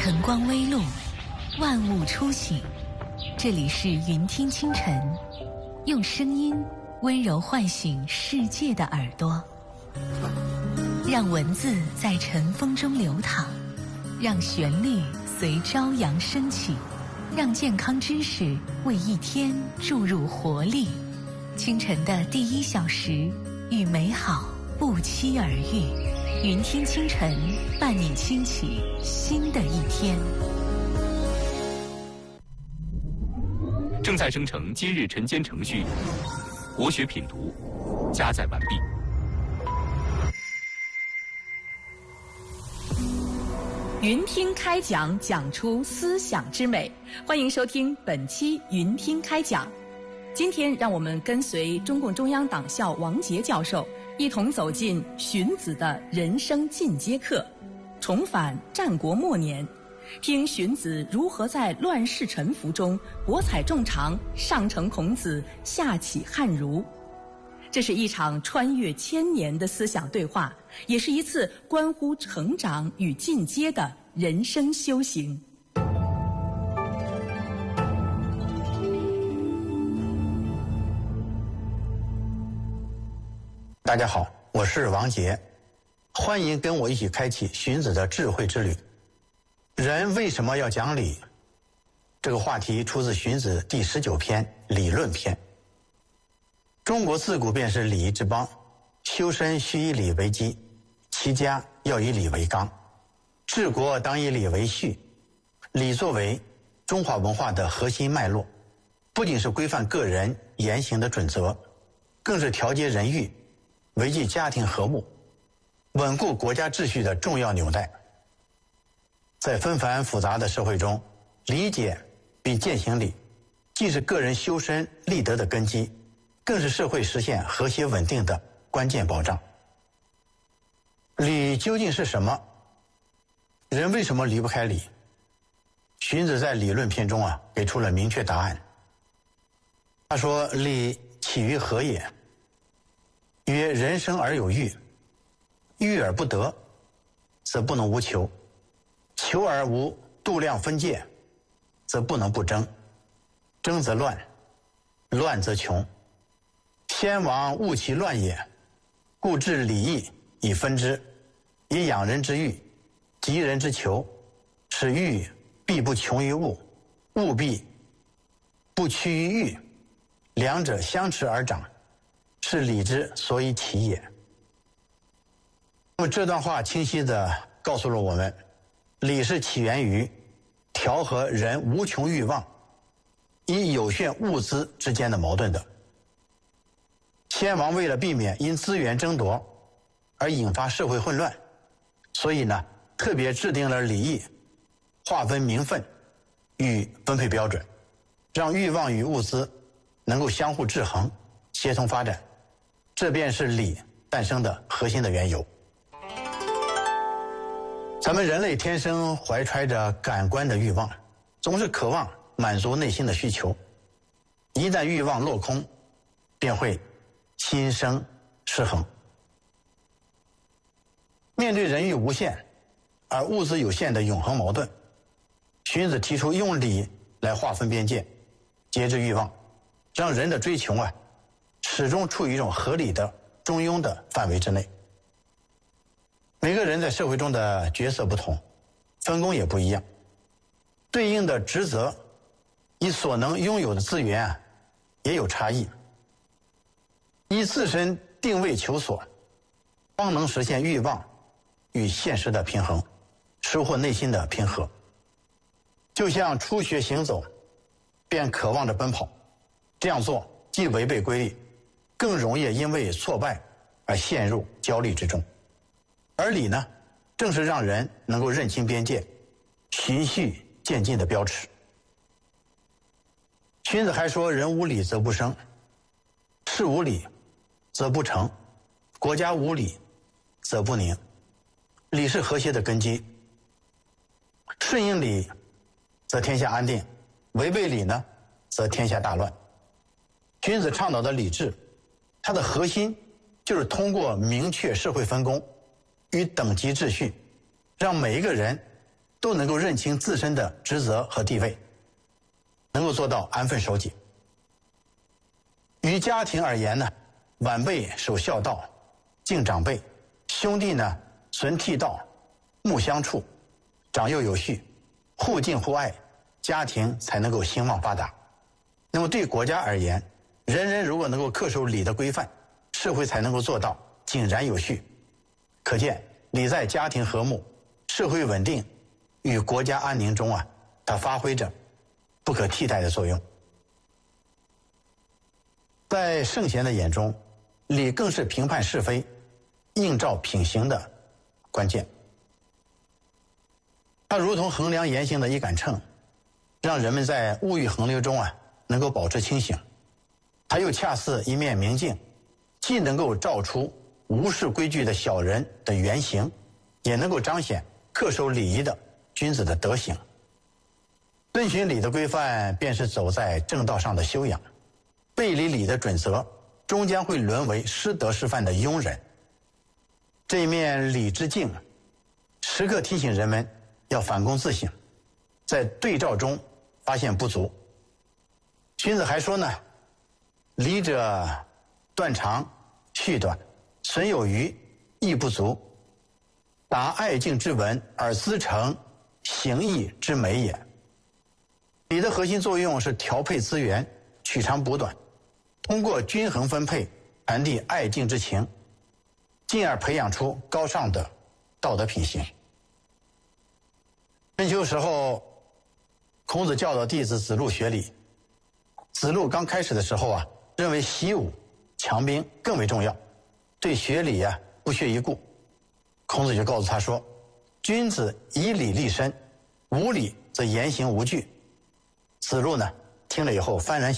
晨光微露，万物初醒。这里是云听清晨，用声音温柔唤醒世界的耳朵，让文字在晨风中流淌，让旋律随朝阳升起，让健康知识为一天注入活力。清晨的第1小时，与美好不期而遇。云听清晨，伴你轻启新的一天。 正在生成今日晨间程序，国学品读加载完毕。 云听开讲，讲出思想之美。欢迎收听本期云听开讲。今天让我们跟随中共中央党校王杰教授一同走进荀子的人生进阶课，重返战国末年，听荀子如何在乱世沉浮中博采众长，上承孔子，下启汉儒。这是一场穿越千年的思想对话，也是一次关乎成长与进阶的人生修行。 大家好，我是王杰，欢迎跟我一起开启荀子的智慧之旅。人为什么要讲理？这个话题出自荀子第19篇理论篇。中国自古便是礼仪之邦，修身须以礼为基，齐家要以礼为纲，治国当以礼为序。礼作为中华文化的核心脉络，不仅是规范个人言行的准则，更是调节人欲，维系家庭和睦，稳固国家秩序的重要纽带。在纷繁复杂的社会中，理解并践行礼，既是个人修身立德的根基，更是社会实现和谐稳定的关键保障。礼究竟是什么？人为什么离不开礼？荀子在理论篇中给出了明确答案。他说：礼起于何也？曰：人生而有欲，欲而不得，则不能无求；求而无度量分界，则不能不争。争则乱，乱则穷。先王务其乱也，故治礼义以分之，以养人之欲，及人之求，使欲必不穷于物，物必不趋于欲，两者相持而长，是礼之所以起也。那么这段话清晰地告诉了我们，礼是起源于调和人无穷欲望以有限物资之间的矛盾的。先王为了避免因资源争夺而引发社会混乱，所以呢，特别制定了礼义，划分名分与分配标准，让欲望与物资能够相互制衡，协同发展。这便是礼诞生的核心的缘由。咱们人类天生怀揣着感官的欲望，总是渴望满足内心的需求。一旦欲望落空，便会心生失衡。面对人欲无限而物资有限的永恒矛盾，荀子提出用礼来划分边界，节制欲望，让人的追求始终处于一种合理的中庸的范围之内。每个人在社会中的角色不同，分工也不一样，对应的职责以所能拥有的资源也有差异。以自身定位求索，方能实现欲望与现实的平衡，收获内心的平和。就像初学行走，便渴望着奔跑，这样做既违背规律，更容易因为挫败而陷入焦虑之中。而礼呢，正是让人能够认清边界，循序渐进的标尺。荀子还说：人无礼则不生，事无礼则不成，国家无礼则不宁。礼是和谐的根基，顺应礼则天下安定，违背礼呢，则天下大乱。荀子倡导的礼制，它的核心就是通过明确社会分工与等级秩序，让每一个人都能够认清自身的职责和地位，能够做到安分守己。于家庭而言呢，晚辈守孝道，敬长辈；兄弟呢，存悌道，睦相处，长幼有序，互敬互爱，家庭才能够兴旺发达。那么对国家而言，人人如果能够恪守礼的规范，社会才能够做到井然有序。可见礼在家庭和睦、社会稳定与国家安宁中它发挥着不可替代的作用。在圣贤的眼中，礼更是评判是非、映照品行的关键。它如同衡量言行的一杆秤，让人们在物欲横流中能够保持清醒。它又恰似一面明镜，既能够照出无视规矩的小人的原形，也能够彰显恪守礼仪的君子的德行。遵循礼的规范，便是走在正道上的修养。背离礼的准则，终将会沦为失德失范的庸人。这一面礼之镜，时刻提醒人们要反躬自省，在对照中发现不足。荀子还说呢，礼者断长续短，损有余，益不足，达爱敬之文而思成行义之美也。礼的核心作用是调配资源，取长补短，通过均衡分配传递爱敬之情，进而培养出高尚的道德品行。春秋时候，孔子教导弟子子路学礼。子路刚开始的时候认为习武强兵更为重要，对学礼不屑一顾。孔子就告诉他说，君子以礼立身，无礼则言行无据。子路呢听了以后幡然